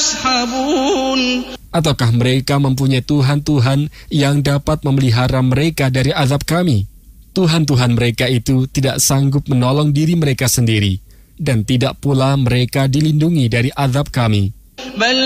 يصحبون. Ataukah mereka mempunyai Tuhan-Tuhan yang dapat memelihara mereka dari azab kami? Tuhan-Tuhan mereka itu tidak sanggup menolong diri mereka sendiri, dan tidak pula mereka dilindungi dari azab kami.